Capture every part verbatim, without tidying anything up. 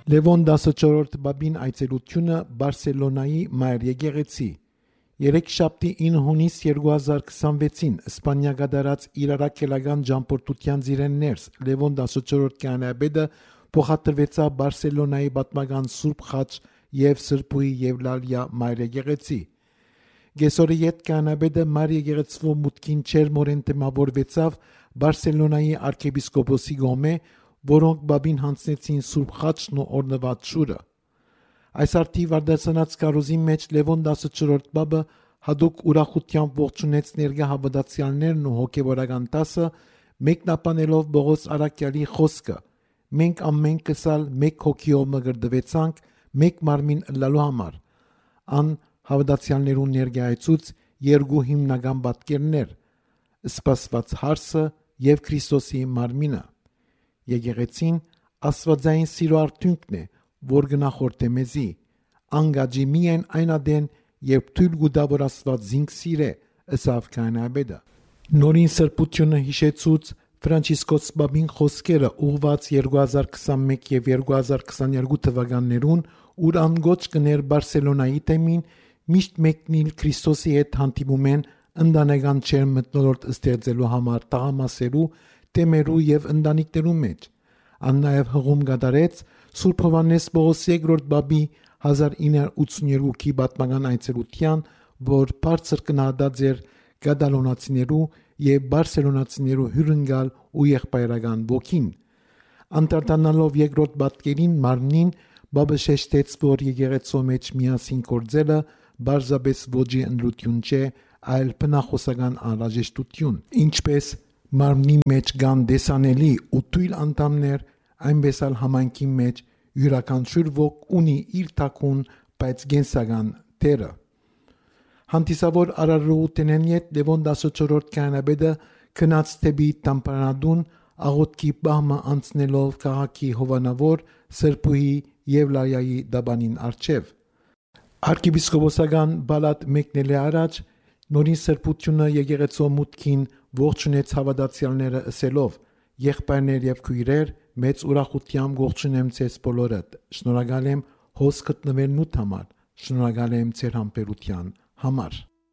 Լևոն տասնչորրորդ բաբին այցելությունը Բարսելոնայի Մայր եկեղեցի։ Երեքշաբթի ինը հունիս երկու հազար քսանվեցին Իսպանիա գդարած իր առաքելական ճամփորդության զիրեններս Լևոն տասնչորրորդ քահանայապետը փոխադրվեցավ Բարսելոնայի պատմական Սուրբ Խաչ եւ Սրբուհի Եվլալիա Մայր եկեղեցի։ Գեսորի յետ քահանայապետը Մայր եկեղեցու մուտքին չերմորեն թեմավորվեցավ Բարսելոնայի arczepiskopոսի գոմե, որոնք բաբին հանձնեցին Սուրբ Խաչն ու օրնված շուրը։ Այս արդի վարդացանած կարոզի մեջ Լևոն տասնչորրորդ բաբը հadouk ուրախությամբ ողջունեց ներկա հավատացյալներն ու հոգևորական տասը, մեկնաբանելով Բողոս Արաքյալի խոսքը. մենք ամեն կսալ մեկ հոգիով մգրդվեցանք, մեկ մարմին ըլլալու համար։ Ան հավատացյալներուն ներկայացուց երկու հիմնական պատկերներ՝ սպասված հարսը եւ Քրիստոսի մարմինը։ Եկեղեցին աստվածային սիրո արդյունքն է, որ գնախորդ է մեզի, անգաջի միայն այն ադեն, երբ թույլ գուտա որ աստված զինք սիրե, ըսավ քահանայապետը։ Նորին սրբությունը հիշեցուց Ֆրանցիսկոս բաբին խոսքերը ուղված երկու հազար քսանմեկ եւ երկու հազար քսաներկու թվականներուն, ուր անգոչ կներ Բարսելոնայի թեմին, միշտ մեկնիլ Քրիստոսի հետ հանդիպում են ընտանեկան չեր մթնոլորտ ստեղծելու համար տաղամասերու, թեմերու եւ ընտանիքներու մեջ։ Ան նաեւ հղում կատարեց Սուրբ Հովհաննես Պողոս երկրորդ բաբի հազար ինը հարյուր ութսուներեքի պատմական այցելության, որ բարձր կնահատած էր կատալոնացիներու եւ բարսելոնացիներու հյուրընկալ ու եղբայրական ոգին։ Անդրադառնալով երկրորդ պատկերին մարմնին, բաբը շեշտեց, որ եկեղեցու մեջ միասին գործելը բարձրապես ոճի ընդրություն չէ, այլ բնախոսական անհրաժեշտություն։ Ինչպես մարմնի մեջ կան դեսանելի ու թույլ անդամներ, այնպես էլ համայնքի մեջ յուրաքանչյուր ոք ունի իր թակուն, բայց կենսական դերը։ Հանդիսավոր արարողութենեն յետ Լևոն տասնչորրորդ քահանայապետը գնաց դեպի Տամպանադուն, աղոթքի պահմը անցնելով քաղաքի հովանավոր Սրբուհի Եվլալիայի դաբանին առջև։ Arczepiskopոսական բալատ մեկնել առաջ նորին սրբությունը եկեղեցու մուտքին ողջունեց հավատացյալները ըսելով. եղբայրներ եւ քույրեր, մեծ ուրախությամբ ողջունեմ ձեզ բոլորդ։ Շնորհակալ եմ հոս գտնվելնուդ համար, շնորհակալ եմ ձեր համբերության համար։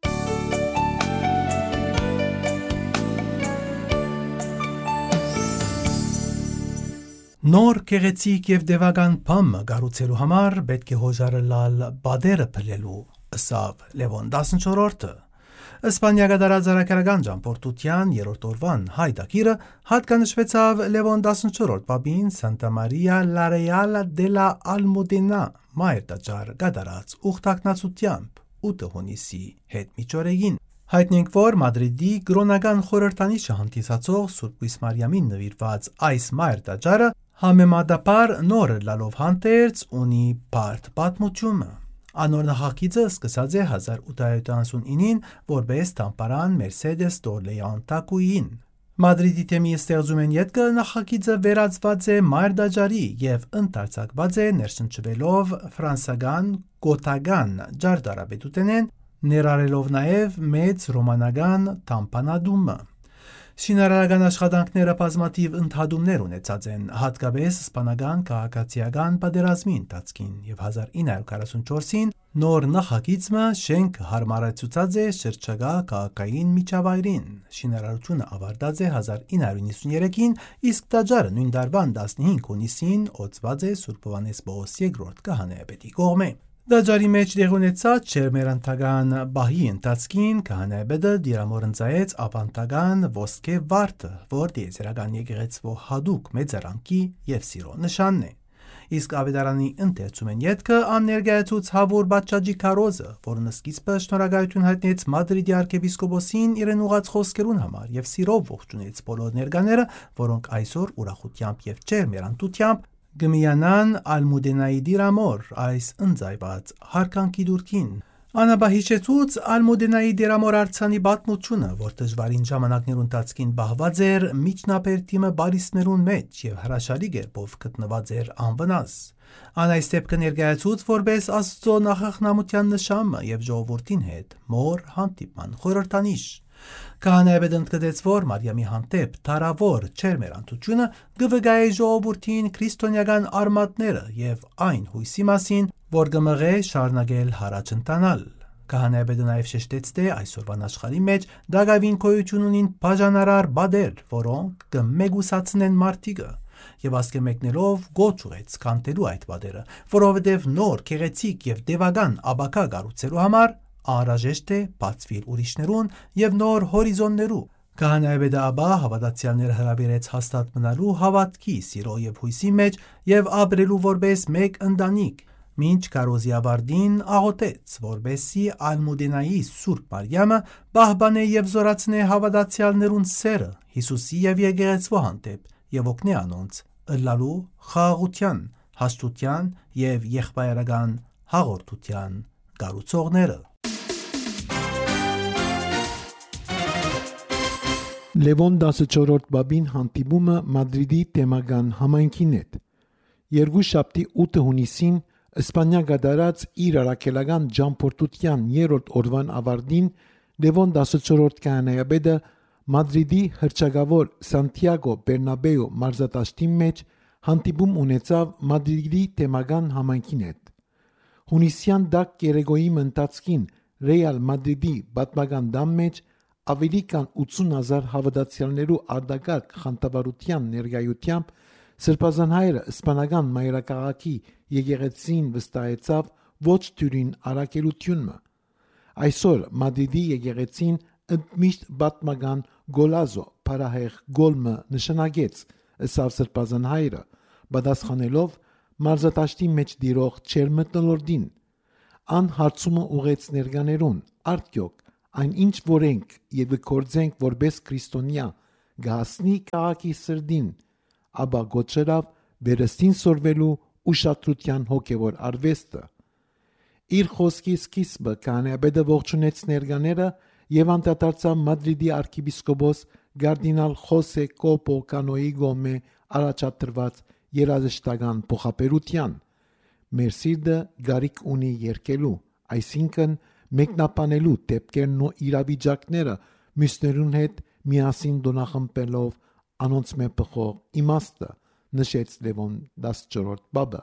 Նոր գեղեցիկ եւ դեվական բամ գառուցելու համար պետք է հոժարը լալ բادرը փլելու, ըսավ Լևոն տասնչորրորդը։ Իսպանիա գդարած առաքելական ճամփորդության երրորդ օրվան հայտագիրը հատկանշվեցավ Լևոն տասնչորրորդ բաբին Սանտա Մարիա լա Ռեալ դե լա Ալմուդենա Մայր տաճար գդարած ուխտակնացությամբ ութ հունիսի հետ միջօրեին։ Հայտնենք, որ Մադրիդի գրոնական խորհրդանիշը հանդիսացող Սուրբ Կույս Մարիամին նվիրված այս Մայր տաճարը համեմատաբար նոր լալով հանդերձ ունի բարդ պատմությունը։ Անոր նախագիծը սկսած է հազար ութ հարյուր յոթանասունինին որպես Տամպարան Մերսեդես Տորլեան տակուին։ Մադրիդի թեմի ստեղծում են ետքը նախագիծը վերածված է Մայր տաճարի եւ ընդարձակված է ներշնչվելով ֆրանսական գոթական ջարդարապետութենեն, ներառելով նաեւ մեծ ռոմանական Տամպանադումը։ Շինարարական աշխատանքները բազմաթիվ ընդհատումներ ունեցած են, հատկապես իսպանական քաղաքացիական պատերազմի ընթացքին եւ հազար ինը հարյուր քառասունչորսին նոր նախագիծը շենք հարմարացուցած է շրջակա քաղաքային միջավայրին։ Շինարարությունը ավարտած է հազար ինը հարյուր նիստուներեքին, իսկ տաճարը նույն տարվան տասնհինգ հունիսին օծված է Սուրբ Հովհաննես Պողոս երկրորդ քահանայապետի կողմէ։ Տաճարի մեջ դեղ ունեցած չերմերանտական բահի ընթացքին քահանայապետը դիրամորընծայեց ավանդական ոսկե վարդը, որ դիեզերական եկեղեցու հadouk մեծարանքի եւ սիրո նշանն է։ Իսկ ավետարանի ընթերցում են ետքը աններկայացուց Հավուր Բաչաջի քարոզը, որն սկիզբը շնորհակալություն հայտնեց Մադրիդի arczepiskoposին իրեն ուղած խոսքերուն համար եւ սիրով ողջունեց բոլոր ներկաները, որոնք այսօր ուրախությամբ եւ ջերմերանդությամբ գմիանան Ալմուդենայի դիրամոր այս ընձայված հարկանքի դուրքին։ Անաբա հիշեցուց Ալմուդենայի դիրամոր արձանի պատմությունը, որ դժվարին ժամանակներուն ընթացքին բահված էր միջնաբերդիմը բարիսներուն մեջ եւ հրաշալի կերպով գտնված էր անվնաս։ Ան այս դեպքը ներկայացուց որպես Աստծո նախախնամության նշանը եւ ժողովրդին հետ մոր հանդիպման խորհրդանիշ։ Քահանայապետը ընդգծեց, որ Մարիամի հանդեպ թարավոր չերմերանտությունը գվգայե ժողովրդին քրիստոնեական արմատները եւ այն հույսի մասին, որ գմղե շարունակել հարաճ ընթանալ։ Քահանայապետը նաև շեշտեց, թե այսօրվան աշխարհի մեջ դակավին գոյություն ունին բաժանարար բադեր, որոնք կմեգուսացնեն մարդիկը, եւ ասկե մեկնելով գոչ ուղեց կանտելու այդ բադերը, որովհետեւ նոր, գեղեցիկ եւ դեվական աբակա կառուցելու համար անհրաժեշտ է բացվիլ ուրիշներուն եւ նոր հորիզոններու։ Քահանայապետը ապա հավատացյալները հրավիրեց հաստատ մնալու հավատքի, սիրո եւ հույսի մեջ եւ ապրելու որպես մեկ ընտանիք, մինչ կարոզի ավարտին աղոթեց, որբեսի Ալմուդենայի Սուրբ Մարիամը պահպանե եւ զորացնե հավատացյալներուն սերը Հիսուսի եւ եկեղեցու հանդեպ եւ օգնե անոնց ըլլալու խաղաղության, հաշտության եւ եղբայրական հաղորդության կառուցողները։ Լևոն տասնչորրորդ բաբին հանդիպումը Մադրիդի թեմական համայնքին հետ։ Երկուշաբթի ութ հունիսին Իսպանիա գդարած իր առաքելական ճամփորդության երրորդ օրվան ավարտին Լևոն տասնչորրորդ քահանայապետը Մադրիդի հռչակավոր Սանտիագո Բերնաբեու մարզադաշտի մեջ հանդիպում ունեցավ Մադրիդի թեմական համայնքին հետ։ Հունիսյան դակ երեկոյի ընթացքին Ռեալ Մադրիդի պատմական դամ մեջ ավելի քան ութսուն հազար հավատացյալներու արտակարգ խանդավառության ներկայությամբ Սրբազան հայրը իսպանական մայրաքաղաքի եկեղեցին վստահեցավ ոչ թյուրին առաքելությունը։ Այսօր Մադրիդի եկեղեցին ընդմիշտ պատմական գոլազո փարահեղ գոլմը նշանակեց, ըսավ Սրբազան հայրը, պատասխանելով մարզադաշտի մեջ դիրող չերմտնորդին։ Ան հարցումը ուղեց ներկաներուն, արդյոք այն ինչ որենք եւ կորձենք որպես քրիստոնյա գահսնի քաղաքի սրդին, ապա գոչերավ վերստին սորվելու ուշադրության հոգևոր արվեստը։ Իր խոսքի սկիզբը քահանայապետը ողջունեց ներկաները եւ անդրադարձավ Մադրիդի arcibiscopos Կարդինալ Խոսե Կոպո Կանոյի գոմե առաջադրված երաժշտական փոխապերության։ Մեր սիրտը գարիք ունի երկելու, այսինքն մեկնաբանելու դեպքերն ու իրավիճակները մյուսներուն հետ միասին դոնախմբելով անոնց մե բխող իմաստը, նշեց Լևոն տասնչորրորդ բաբը։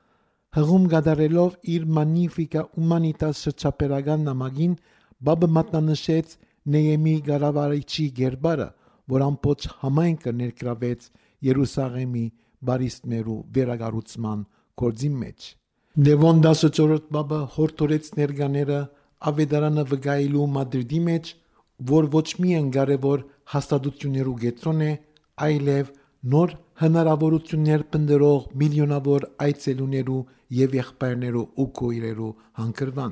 Հղում գդարելով իր Magnificat Humanitas շրջապերական նամակին բաբը մատնանշեց Նեեմի գարավարիչի գերբարը, որ ամբողջ համայնքը ներգրավեց Երուսաղեմի բարիստներու վերակառուցման գործի մեջ։ Լևոն տասնչորրորդ բաբը հորդորեց ներկաները ավետարանը վկայելու Մադրիդի մեջ, որ ոչ միայն կարևոր հաստատություններու գետրոն է, այլև նոր հնարավորություններ պնդրող միլիոնավոր այցելուներու եւ եղբայրներու ու քույրերու հանգրվան։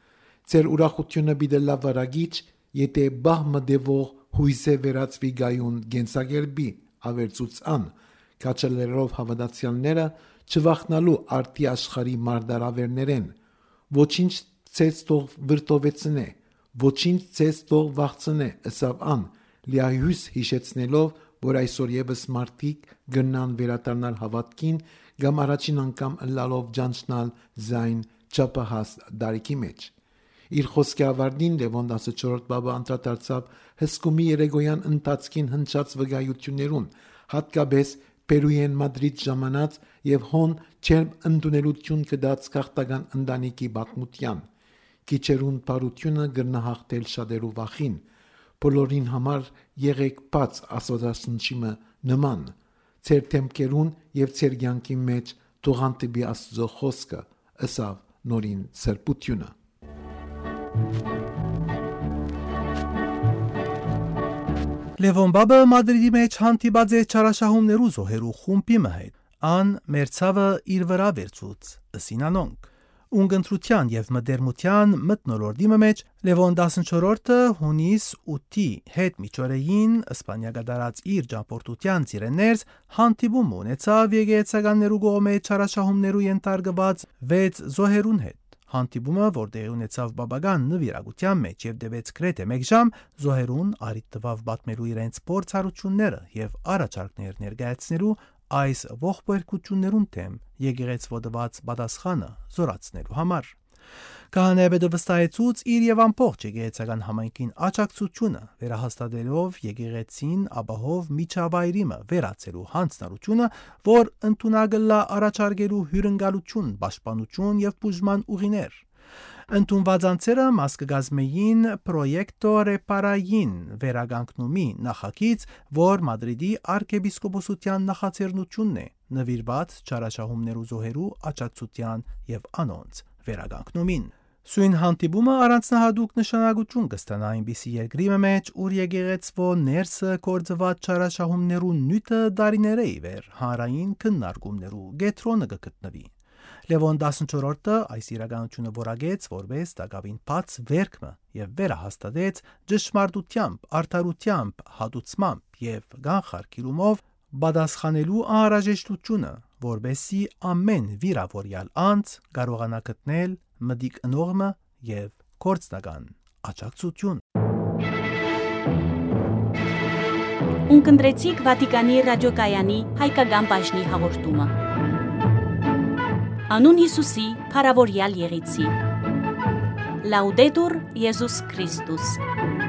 Ձեր ուրախությունը պիտի լավ վարագիչ, եթե բահմը դեվող հույսե վերածվի գայուն գենսագերբի ավերծուց ան, կաչելերով հավատացյալները չվախնալու արդի աշխարի մարդարավերներեն, ոչինչ ցես թող վրտովեցնե, ոչինչ ցես թող վախցնե, ըսավ ան, լիահյուս հիշեցնելով, որ այսօր եւս մարդիկ գնան վերադառնալ հավատքին կամ առաջին անգամ ըլլալով ճանչնալ զայն չափահաս դարիքի մեջ։ Իր խոսքի ավարտին Լևոն տասնչորրորդ բաբը անդրադարձավ հսկումի երեկոյան ընթացքին հնչած վկայություններուն, հատկապես Պերուեն Մադրիդ ժամանած եւ հոն չերմ ընդունելություն կդած քաղաքական ընտանիքի բացմության։ Քիչերուն բարությունը գրնահաղթել շատերու վախին, բոլորին համար եղեք բաց Աստվածաշնչիմը նման, ձեր թեմքերուն եւ ձեր կյանքի մեջ թողանտիբի Աստծո խոսքը, ըսավ նորին սրբությունը։ Լևոն բաբը Մադրիդի մեջ հանդիպած է չարաշահումներու զոհերու խումբի հետ։ Ան մերցավը իր վրա վերցուց, ըսին անոնք։ Ունգընտրության եւ մդերմության մտնոլորտի մեջ Լևոն տասնչորրորդը հունիս ութի հետ միջօրեին Իսպանիա գդարած իր ճամփորդության ծիրեներս հանդիպում ունեցավ եկեղեցականներու կողմէ չարաշահումներու ենթարկված վեց զոհերուն հետ։ Հանդիպումը, որ տեղի ունեցավ բաբական նվիրագության մեջ եւ դեպեց գրեթե մեկ ժամ, զոհերուն արիտ տվավ պատմելու իրենց փորձառությունները եւ առաջարկներ ներկայացնելու այս ողբերգություններուն թեմ եկեղեցու տված պատասխանը զորացնելու համար։ Քահանայապետը վստահեցուց իր եւ ամբողջ եկեղեցական համայնքին աջակցությունը, վերահաստատելով եկեղեցին ապահով միջավայրիմը վերացելու հանձնարարությունը, որ ընդունակը առաջարկելու հյուրընկալություն, պաշտպանություն եւ բուժման ուղիներ։ Ընդունված անձերը մաս կգազմեին պրոյեկտո ռեպարային վերականգնումի նախագիծ, որ Մադրիդի arczepiskopոսության նախաձեռնությունն է, նվիրված չարաշահումներու զոհերու աջակցության եւ անոնց վերականգնումին։ Սույն հանդիպումը առանձնահատուկ նշանակություն կստանա այնպիսի երկրի մեջ, ուր եկեղեցվո ներսը կորձված չարաշահումներու նյութը դարիներ է վեր հանրային քննարկումներու կենտրոնը կգտնվի։ Լևոն տասնչորրորդը այս իրականությունը որակեց որպես տակավին բաց վերքմը եւ վերահաստատեց ճշմարտությամբ, արդարությամբ, հատուցմամբ եւ գանխարկիրումով պատասխանելու անհրաժեշտությունը, որբեսի ամեն վիրավորյալ անձ կարողանա գտնել մտիկ ընողմը եւ կորցնական աջակցություն։ Ունկնդրեցիք Վատիկանի ռադիոկայանի հայկական բաժնի հաղորդումը։ Անուն Հիսուսի փառավորյալ եղեցի։ Լաուդետուր Եզուս Քրիստոս։